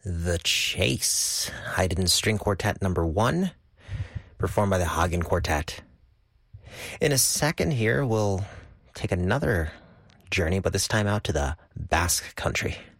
The Chase, Haydn String Quartet number 1, performed by the Hagen Quartet. In a second here, we'll take another journey, but this time out to the Basque Country.